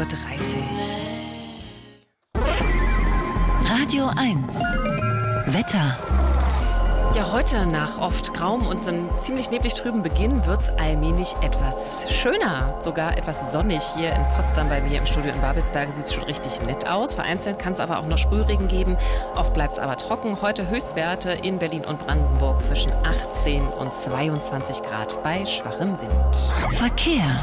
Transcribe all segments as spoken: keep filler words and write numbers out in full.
dreißig. Radio eins. Wetter. Ja, heute nach oft grauem und einem ziemlich neblig trüben Beginn wird es allmählich etwas schöner, sogar etwas sonnig. Hier in Potsdam bei mir im Studio in Babelsberg sieht es schon richtig nett aus. Vereinzelt kann es aber auch noch Sprühregen geben. Oft bleibt es aber trocken. Heute Höchstwerte in Berlin und Brandenburg zwischen achtzehn und zweiundzwanzig Grad bei schwachem Wind. Verkehr.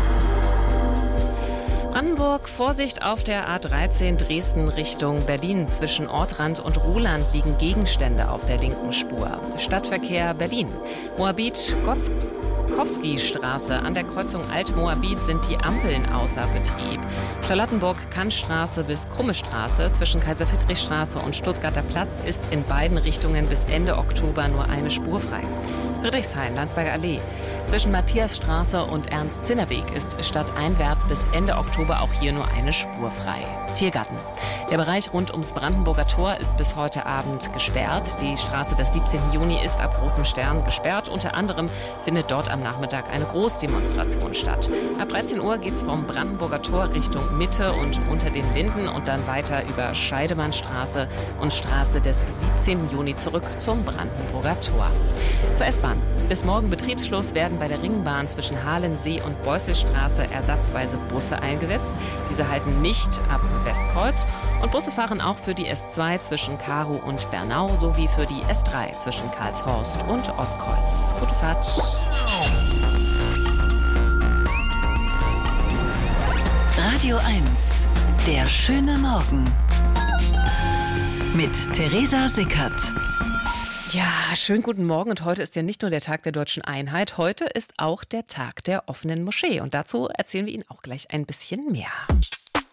Brandenburg, Vorsicht auf der A dreizehn Dresden Richtung Berlin. Zwischen Ortrand und Ruhland liegen Gegenstände auf der linken Spur. Stadtverkehr Berlin. Moabit, Gotzkowski-Straße. An der Kreuzung Alt-Moabit sind die Ampeln außer Betrieb. Charlottenburg-Kantstraße bis Krumme-Straße zwischen Kaiser-Friedrich-Straße und Stuttgarter Platz ist in beiden Richtungen bis Ende Oktober nur eine Spur frei. Friedrichshain, Landsberger Allee. Zwischen Matthiasstraße und Ernst-Zinner-Weg ist stadteinwärts bis Ende Oktober auch hier nur eine Spur frei. Tiergarten. Der Bereich rund ums Brandenburger Tor ist bis heute Abend gesperrt. Die Straße des siebzehnten Juni ist ab großem Stern gesperrt. Unter anderem findet dort am Nachmittag eine Großdemonstration statt. Ab dreizehn Uhr geht es vom Brandenburger Tor Richtung Mitte und unter den Linden und dann weiter über Scheidemannstraße und Straße des siebzehnten Juni zurück zum Brandenburger Tor. Zur S-Bahn. Bis morgen Betriebsschluss werden bei der Ringbahn zwischen Halensee und Beusselstraße ersatzweise Busse eingesetzt. Diese halten nicht ab Westkreuz und Busse fahren auch für die S zwei zwischen Karow und Bernau sowie für die S drei zwischen Karlshorst und Ostkreuz. Gute Fahrt. Radio eins. Der schöne Morgen. Mit Theresa Sickert. Ja, schönen guten Morgen. Und heute ist ja nicht nur der Tag der Deutschen Einheit, heute ist auch der Tag der offenen Moschee. Und dazu erzählen wir Ihnen auch gleich ein bisschen mehr.